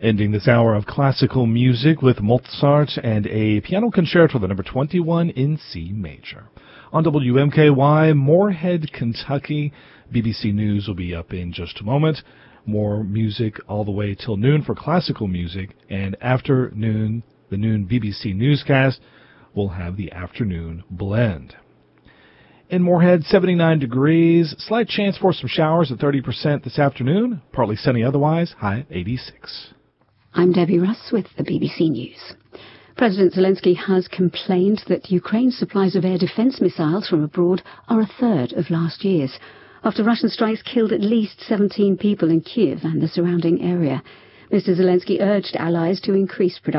Ending this hour of classical music with Mozart and a piano concerto, the number 21 in C major. On WMKY, Moorhead, Kentucky. BBC News will be up in just a moment. More music all the way till noon for classical music, and after noon, the noon BBC newscast, will have the afternoon blend. In Moorhead, 79 degrees, slight chance for some showers at 30% this afternoon, partly sunny otherwise, high at 86. I'm Debbie Russ with the BBC News. President Zelensky has complained that Ukraine's supplies of air defense missiles from abroad are a third of last year's, after Russian strikes killed at least 17 people in Kyiv and the surrounding area. Mr. Zelensky urged allies to increase production